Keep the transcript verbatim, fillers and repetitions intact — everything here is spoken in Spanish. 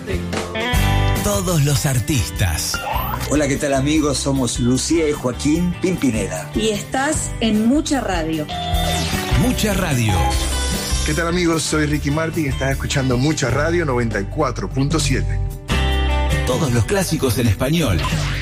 Todos los artistas. Hola, ¿qué tal amigos? Somos Lucía y Joaquín Pimpinela. Y estás en Mucha Radio. Mucha Radio. ¿Qué tal amigos? Soy Ricky Martin y estás escuchando Mucha Radio noventa y cuatro punto siete. Todos los clásicos en español.